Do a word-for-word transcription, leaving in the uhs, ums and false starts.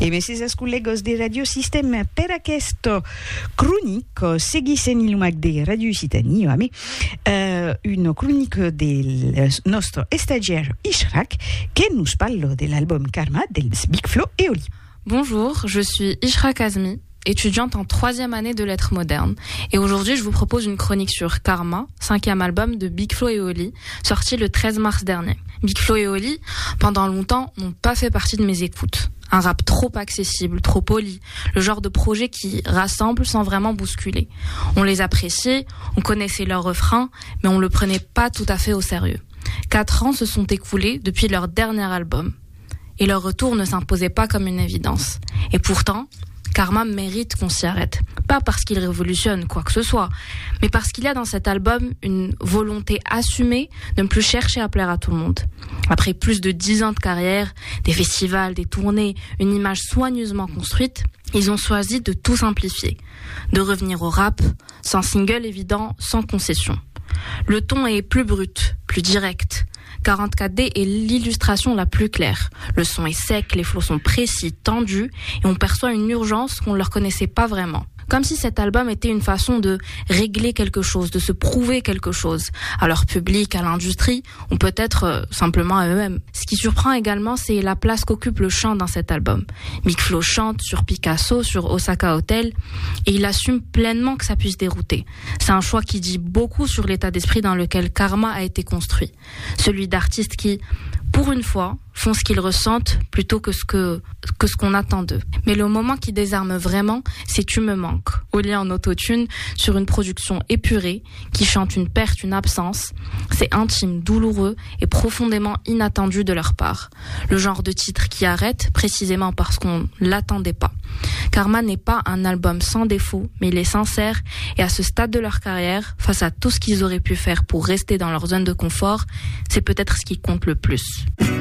E meses collegos de Radio System per questo cronique seguissent il lumac de Radio Occitanie, ame uh, une chronique del nostro stagiaire Ishrak che nous parle de l'album Karma del Big Flo et Oli. Bonjour, je suis Ishrak Azmi, étudiante en troisième année de lettres modernes. Et aujourd'hui, je vous propose une chronique sur Karma, cinquième album de Big Flo et Oli, sorti le treize mars dernier. Big Flo et Oli, pendant longtemps, n'ont pas fait partie de mes écoutes. Un rap trop accessible, trop poli, le genre de projet qui rassemble sans vraiment bousculer. On les appréciait, on connaissait leurs refrains, mais on le prenait pas tout à fait au sérieux. Quatre ans se sont écoulés depuis leur dernier album. Et leur retour ne s'imposait pas comme une évidence. Et pourtant, Karma mérite qu'on s'y arrête. Pas parce qu'il révolutionne quoi que ce soit, mais parce qu'il y a dans cet album une volonté assumée de ne plus chercher à plaire à tout le monde. Après plus de dix ans de carrière, des festivals, des tournées, une image soigneusement construite, ils ont choisi de tout simplifier. De revenir au rap, sans single évident, sans concession. Le ton est plus brut, plus direct. quarante-quatre D est l'illustration la plus claire. Le son est sec, les flots sont précis, tendus, et on perçoit une urgence qu'on ne leur connaissait pas vraiment. Comme si cet album était une façon de régler quelque chose, de se prouver quelque chose, à leur public, à l'industrie, ou peut-être euh, simplement à eux-mêmes. Ce qui surprend également, c'est la place qu'occupe le chant dans cet album. Big Flo chante sur Picasso, sur Osaka Hotel, et il assume pleinement que ça puisse dérouter. C'est un choix qui dit beaucoup sur l'état d'esprit dans lequel Karma a été construit. Celui d'artistes qui, pour une fois, font ce qu'ils ressentent plutôt que ce que, que ce qu'on attend d'eux. Mais le moment qui désarme vraiment, c'est Tu me manques. Oli en autotune sur une production épurée qui chante une perte, une absence. C'est intime, douloureux et profondément inattendu de leur part. Le genre de titre qui arrête précisément parce qu'on l'attendait pas. Karma n'est pas un album sans défaut, mais il est sincère et à ce stade de leur carrière, face à tout ce qu'ils auraient pu faire pour rester dans leur zone de confort, c'est peut-être ce qui compte le plus.